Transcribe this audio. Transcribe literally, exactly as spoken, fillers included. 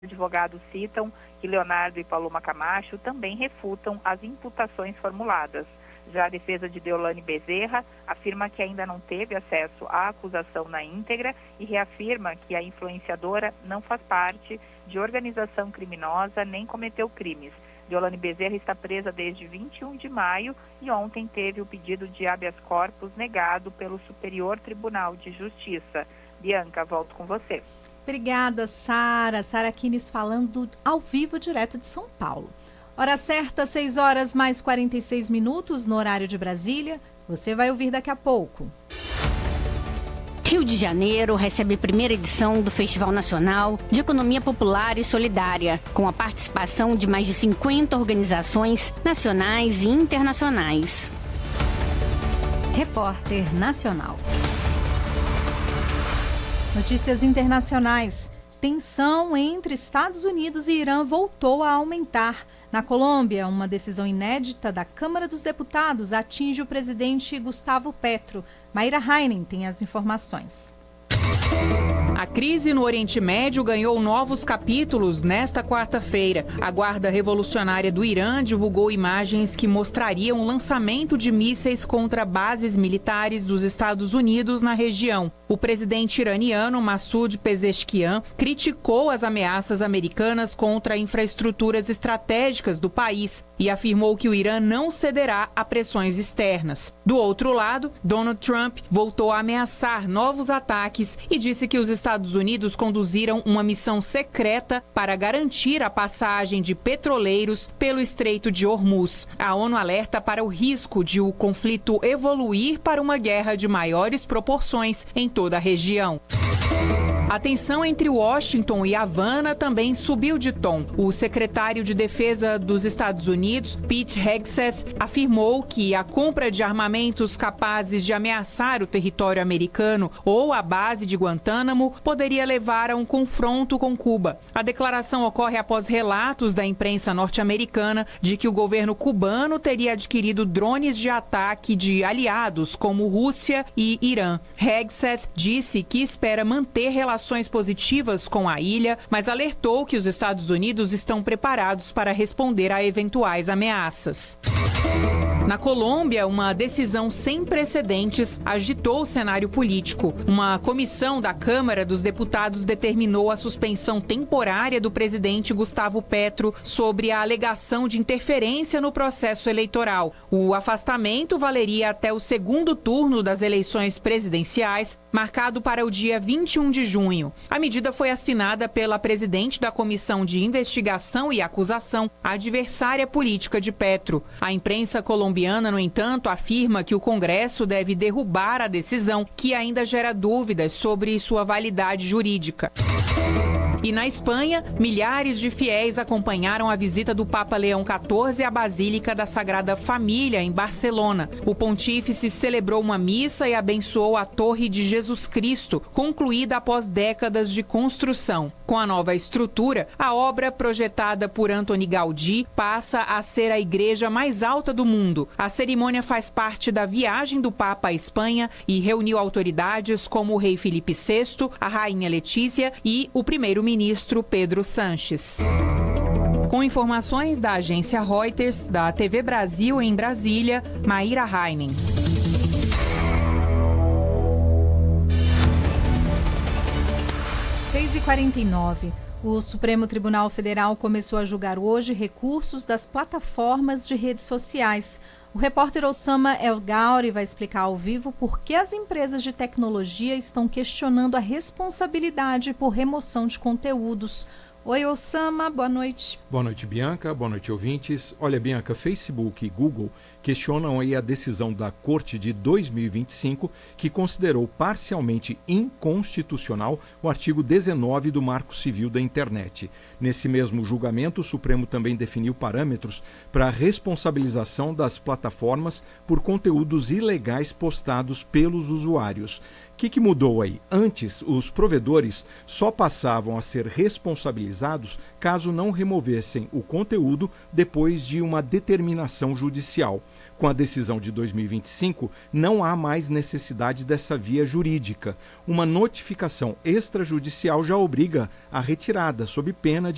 advogados citam que Leonardo e Paloma Camacho também refutam as imputações formuladas. Já a defesa de Deolane Bezerra afirma que ainda não teve acesso à acusação na íntegra e reafirma que a influenciadora não faz parte de organização criminosa nem cometeu crimes. Deolane Bezerra está presa desde vinte e um de maio e ontem teve o pedido de habeas corpus negado pelo Superior Tribunal de Justiça. Bianca, volto com você. Obrigada, Sara. Sara Kines falando ao vivo direto de São Paulo. Hora certa, seis horas mais quarenta e seis minutos no horário de Brasília. Você vai ouvir daqui a pouco. Rio de Janeiro recebe a primeira edição do Festival Nacional de Economia Popular e Solidária, com a participação de mais de cinquenta organizações nacionais e internacionais. Repórter Nacional. Notícias internacionais. Tensão entre Estados Unidos e Irã voltou a aumentar. Na Colômbia, uma decisão inédita da Câmara dos Deputados atinge o presidente Gustavo Petro. Mayra Heinen tem as informações. A crise no Oriente Médio ganhou novos capítulos nesta quarta-feira. A Guarda Revolucionária do Irã divulgou imagens que mostrariam o lançamento de mísseis contra bases militares dos Estados Unidos na região. O presidente iraniano Massoud Pezeshkian criticou as ameaças americanas contra infraestruturas estratégicas do país e afirmou que o Irã não cederá a pressões externas. Do outro lado, Donald Trump voltou a ameaçar novos ataques e disse que os Estados Unidos conduziram uma missão secreta para garantir a passagem de petroleiros pelo Estreito de Hormuz. A ONU alerta para o risco de o conflito evoluir para uma guerra de maiores proporções em toda a região. A tensão entre Washington e Havana também subiu de tom. O secretário de Defesa dos Estados Unidos, Pete Hegseth, afirmou que a compra de armamentos capazes de ameaçar o território americano ou a base de Guantánamo poderia levar a um confronto com Cuba. A declaração ocorre após relatos da imprensa norte-americana de que o governo cubano teria adquirido drones de ataque de aliados como Rússia e Irã. Hegseth disse que espera manter relações positivas com a ilha, mas alertou que os Estados Unidos estão preparados para responder a eventuais ameaças. Na Colômbia, uma decisão sem precedentes agitou o cenário político. Uma comissão da Câmara dos Deputados determinou a suspensão temporária do presidente Gustavo Petro sobre a alegação de interferência no processo eleitoral. O afastamento valeria até o segundo turno das eleições presidenciais, marcado para o dia vinte e um de junho. A medida foi assinada pela presidente da Comissão de Investigação e Acusação, a adversária política de Petro. A imprensa colombiana, no entanto, afirma que o Congresso deve derrubar a decisão, que ainda gera dúvidas sobre sua validade jurídica. E na Espanha, milhares de fiéis acompanharam a visita do Papa Leão quatorze à Basílica da Sagrada Família, em Barcelona. O pontífice celebrou uma missa e abençoou a Torre de Jesus Cristo, concluída após décadas de construção. Com a nova estrutura, a obra projetada por Antoni Gaudí passa a ser a igreja mais alta do mundo. A cerimônia faz parte da viagem do Papa à Espanha e reuniu autoridades como o rei Felipe sexto, a rainha Letícia e o primeiro-ministro ministro Pedro Sanches. Com informações da agência Reuters, da T V Brasil em Brasília, Mayra Heinen. seis e quarenta e nove. O Supremo Tribunal Federal começou a julgar hoje recursos das plataformas de redes sociais. O repórter Osama El Gauri vai explicar ao vivo por que as empresas de tecnologia estão questionando a responsabilidade por remoção de conteúdos. Oi, Osama, boa noite. Boa noite, Bianca. Boa noite, ouvintes. Olha, Bianca, Facebook e Google questionam aí a decisão da Corte de dois mil e vinte e cinco, que considerou parcialmente inconstitucional o artigo dezenove do Marco Civil da Internet. Nesse mesmo julgamento, o Supremo também definiu parâmetros para a responsabilização das plataformas por conteúdos ilegais postados pelos usuários. O que, que mudou aí? Antes, os provedores só passavam a ser responsabilizados caso não removessem o conteúdo depois de uma determinação judicial. Com a decisão de dois mil e vinte e cinco, não há mais necessidade dessa via jurídica. Uma notificação extrajudicial já obriga a retirada, sob pena de